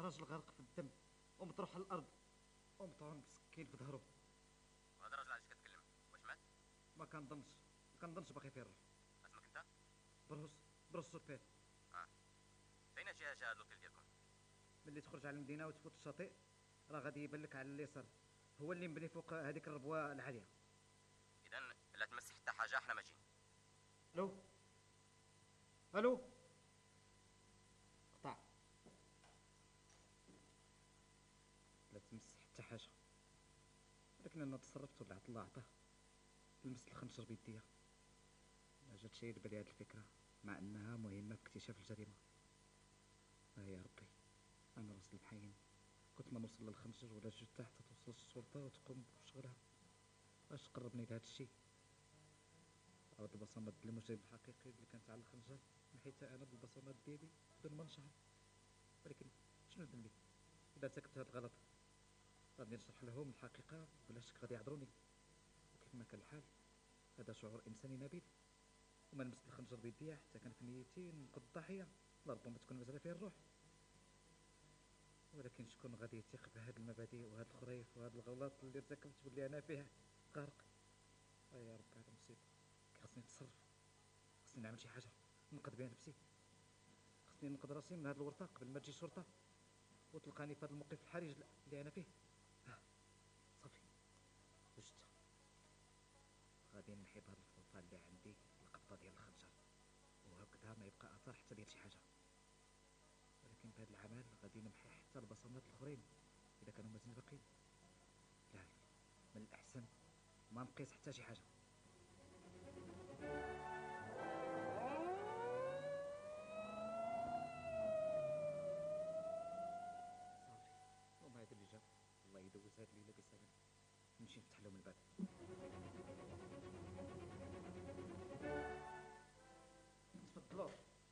راجل غرق في الدم ومطروح على الارض ومطعون بسكين في ظهره. هذا الراجل علاش كتكلم؟ واش مات؟ ما كنظنش باقي فيه الروح. اسمك انت؟ بروس سوبير. اه. فين جا هذا الاوتيل ديالكم؟ ملي تخرج على المدينه وتفوت الشاطئ راه غادي يبان لك على اليسار، هو اللي مبني فوق هذيك الربوه العاليه. اذا لا تمس حتى حاجه، احنا ماشيين. الو الو قطع. لا تمس حتى حاجه، ولكن انا تصرفت ولا الله عطاه. لمست الخنجر بيديا، ما جات شي بالي هاد الفكره مع انها مهمه في اكتشاف الجريمه. يا ربي، انا راس المحاين كنت ما نوصل للخنجر ولا الجثه حتى توصل الشرطه وتقوم بشغلها. اش قربني لهاد الشيء؟ عاود البصمات ديال المجرم الحقيقي اللي كانت على الخنجر نحيتها انا بالبصمات ديالي بدون ما نشعر. ولكن شنو ذنبي اذا ارتكبت هاد الغلط؟ غادي نشرح لهم الحقيقه بلا شك غادي يعذروني، وكيف ما كان الحال هذا شعور انساني نبيل. وما لمست الخنجر بيديا حتى كان في نيتي ننقذ الضحيه، لربما تكون مازال فيه الروح. ولكن شكون غادي يثيق بهاد المبادئ وهاد الخريف وهاد الغلط اللي ارتكبت واللي انا فيه غارق؟ يا رب هذا مصيبه. خاصني نتصرف، خاصني نعمل شي حاجه ننقذ بها نفسي. خاصني ننقذ راسي من هاد الورطه قبل ما تجي الشرطه وتلقاني في هاد الموقف الحرج اللي انا فيه. صافي وجدت. غادي نحي بهاد الفرصه اللي عندي القبضه ديال الخنجر، وهكذا ما يبقى اثر حتى ديال شي حاجه. ولكن بهذا العمل غادي نمحي حتى البصمات الاخرين اذا كانوا مازال باقيين. لا، من الاحسن ما نقيس حتى شي حاجه. صافي، وما هذا اللي جا. الله يدوز هاد الليله بسلام. نمشي نفتح لهم الباب. تفضلوا.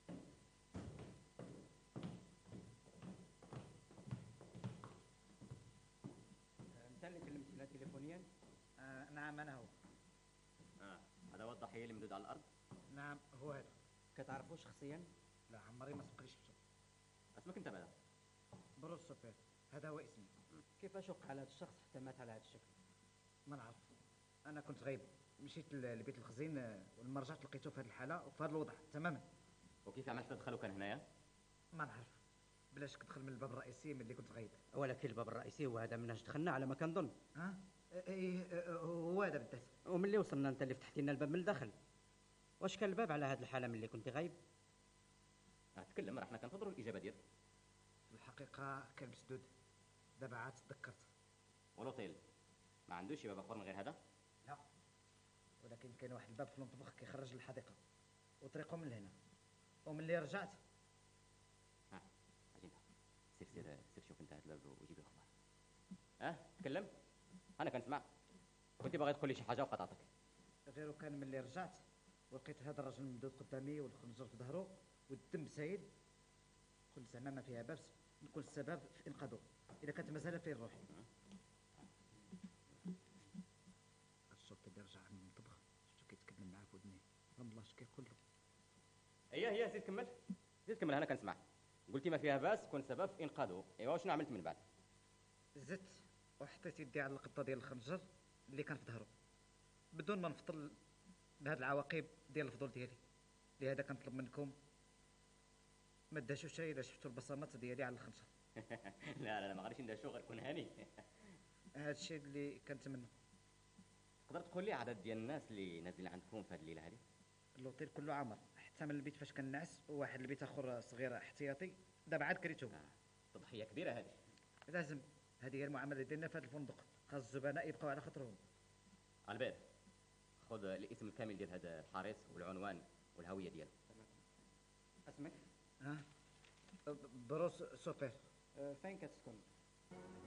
انت اللي كلمتنا تليفونيا؟ نعم انا هو. هذا هو الضحيه اللي ممدود على الارض؟ نعم هو هذا. كتعرفوه شخصيا؟ لا عمري ما سبقلي شفتو. اسمك انت بعدا؟ بروس سوبير، هذا هو اسمي. كيفاش وقع على هذا الشخص حتى مات على هذا الشكل؟ ما نعرف، انا كنت غايب، مشيت لبيت الخزين ولما رجعت لقيته في هذه الحاله وفي هذا الوضع تماما. وكيف عملت تدخل وكان هنايا؟ ما نعرف، بلاش كدخل من الباب الرئيسي ملي كنت غايب. ولكن الباب الرئيسي وهذا مناش دخلنا على ما كنظن. ها ايه هو هذا بالذات. وملي وصلنا انت اللي فتحتي لنا الباب من الداخل. واش كان الباب على هذه الحاله ملي كنت غايب؟ تكلم، راه حنا كنتظروا الاجابه ديالك. في الحقيقه كان مسدود، دابا عاد تذكرت. والاوتيل ما عندوش شي باب اخر من غير هذا؟ لا، ولكن كاين واحد الباب في المطبخ كيخرج للحديقه وطريقه من لهنا. وملي رجعت اجي انت سير شوف انت هذا الباب وجيب لي اخبار. تكلم، انا كنسمع. كنت باغي تقول لي شي حاجه وقطعتك. غير كان ملي رجعت ولقيت هذا الرجل ممدود قدامي والخنجر في ظهره والدم سايل. قلت زعما ما فيها باس نكون السبب في انقاذه اذا كانت مازال فيه الروح. الشرطي اللي رجع من المطبخ شفتو كيتكلم معاه في ودني، الله اش كيقول له. هي زيد كمل، انا كنسمع. قلتي ما فيها باس كون سبب في انقاذه. ايوا شنو عملت من بعد؟ زدت وحطيت يدي على القبضه ديال الخنجر اللي كان في ظهره بدون ما نفطر بهاد العواقب ديال الفضول ديالي. لهذا كنطلب منكم ما تداشوش الا شفتوا البصمات ديالي على الخنجر. لا ما غاديش نداشو، غير كون هاني. هذا الشيء اللي كنتمنى. تقدر تقول لي عدد ديال الناس اللي نازلين عندكم في هذه الليله هذه؟ اللوطيل كله عامر حتى من البيت فاش كنعس، وواحد البيت اخر صغير احتياطي دابا عاد كريتو. تضحيه كبيره هذه. لازم، هذه هي المعامله ديالنا في هذا الفندق، خاص الزبناء يبقاو على خاطرهم. البير، خذ الاسم الكامل ديال هذا الحارس والعنوان والهويه ديالو. اسمك؟ بروس سوبر. فين كتسكن؟